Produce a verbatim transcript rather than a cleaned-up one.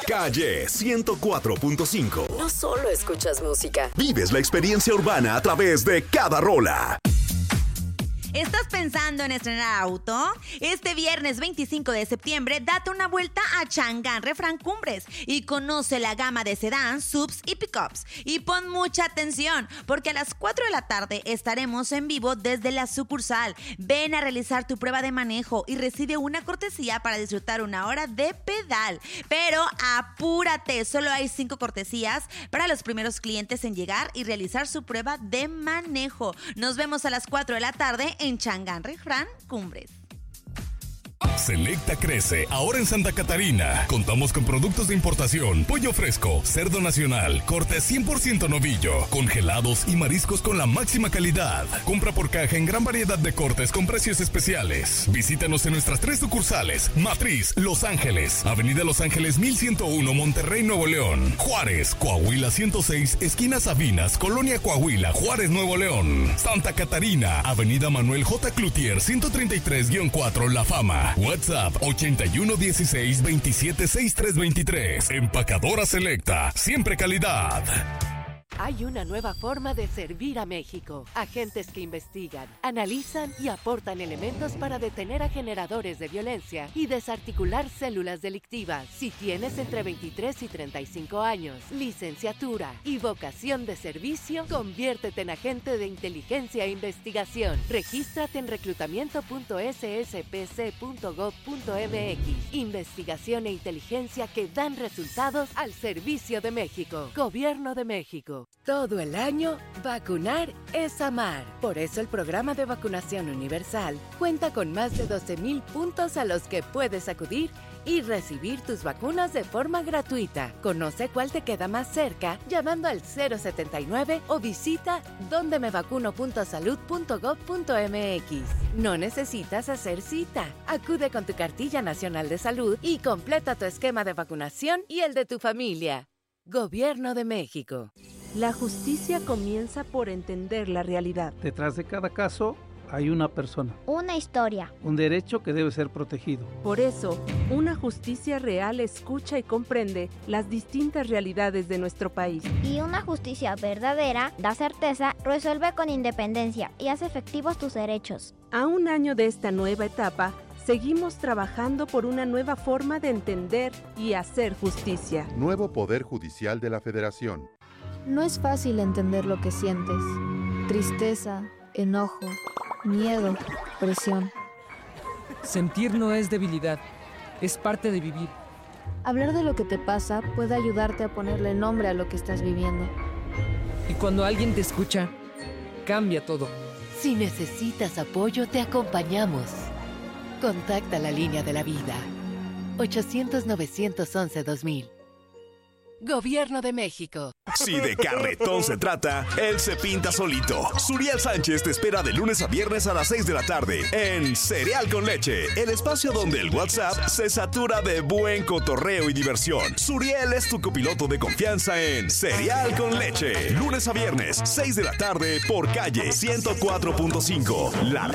Calle ciento cuatro punto cinco. No solo escuchas música. Vives la experiencia urbana a través de cada rola. ¿Estás pensando en estrenar auto? Este viernes veinticinco de septiembre, date una vuelta a Chang'an Refrán Cumbres y conoce la gama de sedán, subs y pickups. Y pon mucha atención, porque a las cuatro de la tarde estaremos en vivo desde la sucursal. Ven a realizar tu prueba de manejo y recibe una cortesía para disfrutar una hora de pedal. Pero apúrate, solo hay cinco cortesías para los primeros clientes en llegar y realizar su prueba de manejo. Nos vemos a las cuatro de la tarde en Chang'an Refrán Cumbres. Selecta crece ahora en Santa Catarina. Contamos con productos de importación, pollo fresco, cerdo nacional, corte cien por ciento novillo, congelados y mariscos con la máxima calidad. Compra por caja en gran variedad de cortes con precios especiales. Visítanos en nuestras tres sucursales: Matriz, Los Ángeles, Avenida Los Ángeles mil ciento uno, Monterrey, Nuevo León; Juárez, Coahuila ciento seis, esquina Sabinas, Colonia Coahuila, Juárez, Nuevo León; Santa Catarina, Avenida Manuel J. Cloutier ciento treinta y tres guión cuatro, La Fama. WhatsApp ochenta y uno dieciséis veintisiete sesenta y tres veintitrés. Empacadora Selecta, siempre calidad. Hay una nueva forma de servir a México. Agentes que investigan, analizan y aportan elementos para detener a generadores de violencia y desarticular células delictivas. Si tienes entre veintitrés y treinta y cinco años, licenciatura y vocación de servicio, conviértete en agente de inteligencia e investigación. Regístrate en reclutamiento punto ese ese pe ce punto gob punto eme equis. Investigación e inteligencia que dan resultados al servicio de México. Gobierno de México. Todo el año, vacunar es amar. Por eso el programa de vacunación universal cuenta con más de doce mil puntos a los que puedes acudir y recibir tus vacunas de forma gratuita. Conoce cuál te queda más cerca llamando al cero setenta y nueve o visita donde me vacuno punto salud punto gob punto eme equis. No necesitas hacer cita. Acude con tu cartilla nacional de salud y completa tu esquema de vacunación y el de tu familia. Gobierno de México. La justicia comienza por entender la realidad. Detrás de cada caso hay una persona. Una historia. Un derecho que debe ser protegido. Por eso, una justicia real escucha y comprende las distintas realidades de nuestro país. Y una justicia verdadera da certeza, resuelve con independencia y hace efectivos tus derechos. A un año de esta nueva etapa, seguimos trabajando por una nueva forma de entender y hacer justicia. Nuevo Poder Judicial de la Federación. No es fácil entender lo que sientes. Tristeza, enojo, miedo, presión. Sentir no es debilidad, es parte de vivir. Hablar de lo que te pasa puede ayudarte a ponerle nombre a lo que estás viviendo. Y cuando alguien te escucha, cambia todo. Si necesitas apoyo, te acompañamos. Contacta la línea de la vida. ochocientos, novecientos once, dos mil. Gobierno de México. Si de carretón se trata, él se pinta solito. Suriel Sánchez te espera de lunes a viernes a las seis de la tarde en Cereal con Leche, el espacio donde el WhatsApp se satura de buen cotorreo y diversión. Suriel es tu copiloto de confianza en Cereal con Leche. Lunes a viernes, seis de la tarde por Calle ciento cuatro punto cinco. La